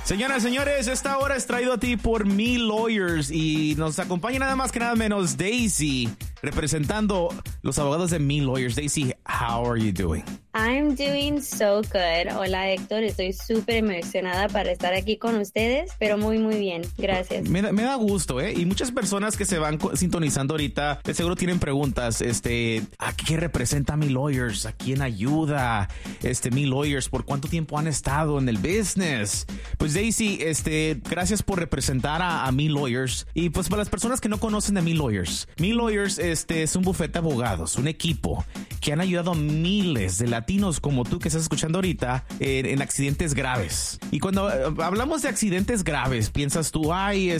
Señoras y señores, esta hora es traído a ti por Me Lawyers y nos acompaña nada más que nada menos Daisy, representando los abogados de Me Lawyers. Daisy, how are you doing? I'm doing so good. Hola, Héctor. Estoy súper emocionada para estar aquí con ustedes, pero muy, muy bien. Gracias. Me da gusto, ¿eh? Y muchas personas que se van sintonizando ahorita, de seguro tienen preguntas. ¿A qué representa Me Lawyers? ¿A quién ayuda? Me Lawyers, ¿por cuánto tiempo han estado en el business? Pues Daisy, gracias por representar a Me Lawyers. Y pues para las personas que no conocen de Me Lawyers es un bufete de abogados, un equipo que han ayudado a miles de latinos como tú que estás escuchando ahorita en accidentes graves. Y cuando hablamos de accidentes graves, piensas tú,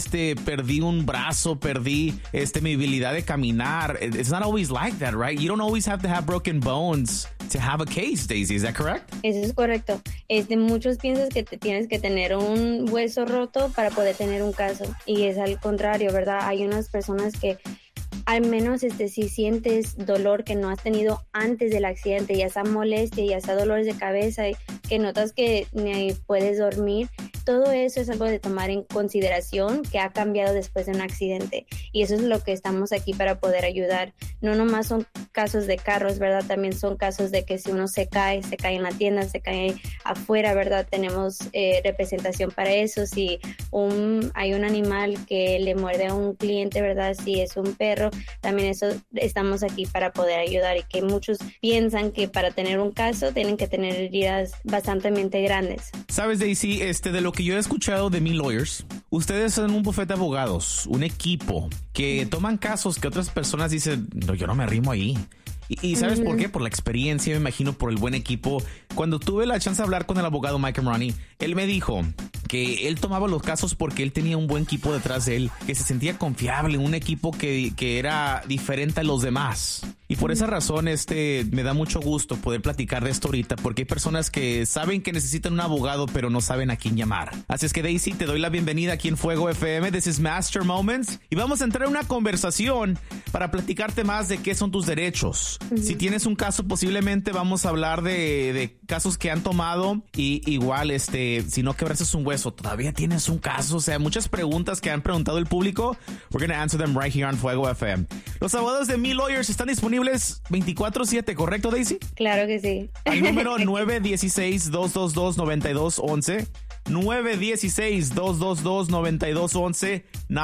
perdí un brazo, perdí mi habilidad de caminar. It's not always like that, right? You don't always have to have broken bones to have a case, Daisy. Is that correct? Eso es correcto. Muchos piensan que tienes que tener un hueso roto para poder tener un caso. Y es al contrario, ¿verdad? Hay unas personas que al menos si sientes dolor que no has tenido antes del accidente, ya sea molestia, ya sea dolores de cabeza, que notas que ni puedes dormir, todo eso es algo de tomar en consideración que ha cambiado después de un accidente. Y eso es lo que estamos aquí para poder ayudar. No nomás son casos de carros, ¿verdad? También son casos de que si uno se cae en la tienda, se cae afuera, ¿verdad? Tenemos representación para eso. Si hay un animal que le muerde a un cliente, ¿verdad? Si es un perro, también eso estamos aquí para poder ayudar. Y que muchos piensan que para tener un caso tienen que tener heridas bastante grandes. ¿Sabes, Daisy? De lo que yo he escuchado de Me Lawyers, ustedes son un bufete de abogados, un equipo que toman casos que otras personas dicen, no, yo no me arrimo ahí. ¿Y sabes por qué? Por la experiencia, me imagino, por el buen equipo. Cuando tuve la chance de hablar con el abogado Mike Amrani, él me dijo que él tomaba los casos porque él tenía un buen equipo detrás de él, que se sentía confiable, un equipo que era diferente a los demás. Y por esa razón, me da mucho gusto poder platicar de esto ahorita, porque hay personas que saben que necesitan un abogado, pero no saben a quién llamar. Así es que, Daisy, te doy la bienvenida aquí en Fuego FM. This is Master Moments. Y vamos a entrar en una conversación para platicarte más de qué son tus derechos. Si tienes un caso, posiblemente vamos a hablar de casos que han tomado. Y igual, si no quebraste un hueso, todavía tienes un caso. O sea, muchas preguntas que han preguntado el público. We're going to answer them right here on Fuego FM. Los abogados de Me Lawyers están disponibles 24/7, ¿correcto, Daisy? Claro que sí. Al número 916-222-9211. 916-222-9211.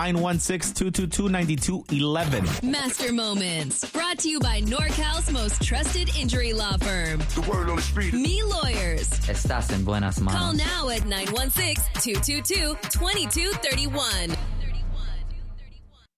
916-222-9211. Master Moments. Brought to you by NorCal's most trusted injury law firm. The word on the street. Me Lawyers. Estás en buenas manos. Call now at 916-222-2231.